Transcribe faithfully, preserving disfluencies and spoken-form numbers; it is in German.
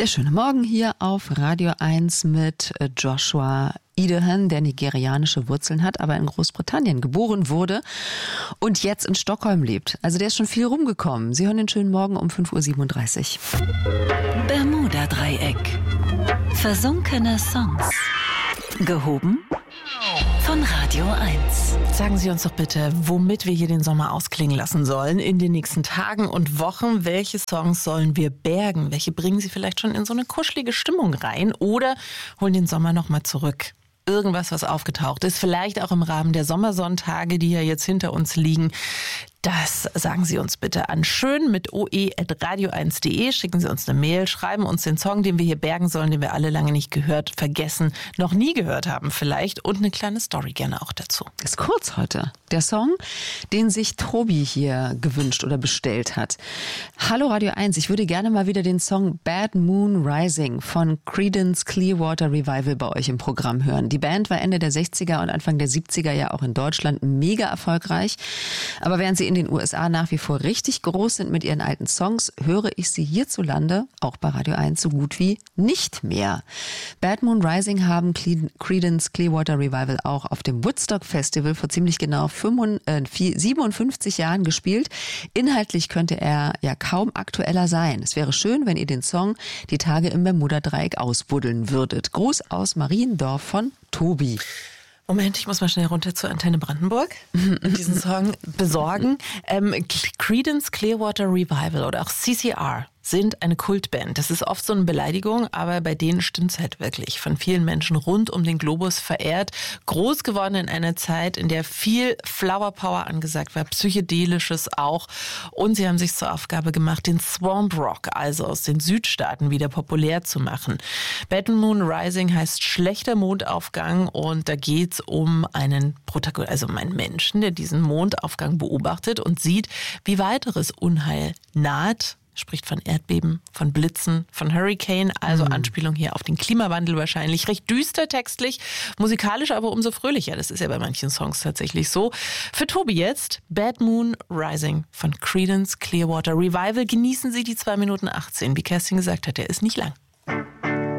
Der schöne Morgen hier auf Radio eins mit Joshua Idehan, der nigerianische Wurzeln hat, aber in Großbritannien geboren wurde und jetzt in Stockholm lebt. Also der ist schon viel rumgekommen. Sie hören den schönen Morgen um fünf Uhr siebenunddreißig. Bermuda-Dreieck. Versunkene Songs. Gehoben von Radio eins. Sagen Sie uns doch bitte, womit wir hier den Sommer ausklingen lassen sollen in den nächsten Tagen und Wochen. Welche Songs sollen wir bergen? Welche bringen Sie vielleicht schon in so eine kuschelige Stimmung rein oder holen den Sommer nochmal zurück? Irgendwas, was aufgetaucht ist, vielleicht auch im Rahmen der Sommersonntage, die ja jetzt hinter uns liegen. Das sagen Sie uns bitte an schön mit oe at radio eins punkt de. Schicken Sie uns eine Mail, schreiben uns den Song, den wir hier bergen sollen, den wir alle lange nicht gehört, vergessen, noch nie gehört haben vielleicht und eine kleine Story gerne auch dazu. Ist kurz heute. Der Song, den sich Tobi hier gewünscht oder bestellt hat. Hallo Radio eins, ich würde gerne mal wieder den Song Bad Moon Rising von Creedence Clearwater Revival bei euch im Programm hören. Die Band war Ende der sechziger und Anfang der siebziger ja auch in Deutschland mega erfolgreich. Aber während sie in den U S A nach wie vor richtig groß sind mit ihren alten Songs, höre ich sie hierzulande, auch bei Radio eins, so gut wie nicht mehr. Bad Moon Rising haben Creedence Clearwater Revival auch auf dem Woodstock Festival vor ziemlich genau siebenundfünfzig Jahren gespielt. Inhaltlich könnte er ja kaum aktueller sein. Es wäre schön, wenn ihr den Song die Tage im Bermuda-Dreieck ausbuddeln würdet. Gruß aus Mariendorf von Tobi. Moment, ich muss mal schnell runter zur Antenne Brandenburg und diesen Song besorgen. Ähm, Creedence Clearwater Revival oder auch C C R sind eine Kultband. Das ist oft so eine Beleidigung, aber bei denen stimmt's halt wirklich. Von vielen Menschen rund um den Globus verehrt. Groß geworden in einer Zeit, in der viel Flower Power angesagt war, Psychedelisches auch. Und sie haben sich zur Aufgabe gemacht, den Swamp Rock, also aus den Südstaaten, wieder populär zu machen. Bad Moon Rising heißt schlechter Mondaufgang und da geht's um einen Protagonisten, also um einen Menschen, der diesen Mondaufgang beobachtet und sieht, wie weiteres Unheil naht. Spricht von Erdbeben, von Blitzen, von Hurricane, also mhm. Anspielung hier auf den Klimawandel wahrscheinlich. Recht düster textlich, musikalisch aber umso fröhlicher. Das ist ja bei manchen Songs tatsächlich so. Für Tobi jetzt Bad Moon Rising von Creedence Clearwater Revival. Genießen Sie die zwei Minuten achtzehn. Wie Kerstin gesagt hat, der ist nicht lang.